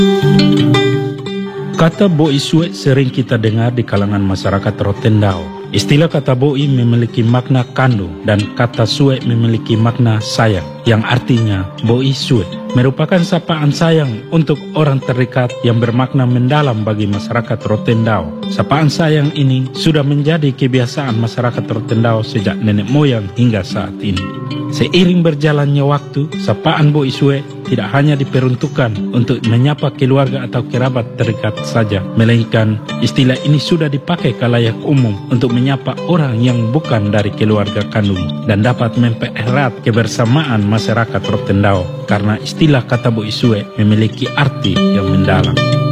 Kata boi sue sering kita dengar di kalangan masyarakat Rotendao. Istilah kata boi memiliki makna kandung dan kata sue memiliki makna sayang, yang artinya boi sue merupakan sapaan sayang untuk orang terdekat yang bermakna mendalam bagi masyarakat Rotendao. Sapaan sayang ini sudah menjadi kebiasaan masyarakat Rotendao sejak nenek moyang hingga saat ini. Seiring berjalannya waktu, sapaan boi sue tidak hanya diperuntukkan untuk menyapa keluarga atau kerabat terdekat saja, melainkan istilah ini sudah dipakai khalayak umum untuk menyapa orang yang bukan dari keluarga kandung dan dapat mempererat kebersamaan masyarakat Rotendao karena istilah kata boi sue memiliki arti yang mendalam.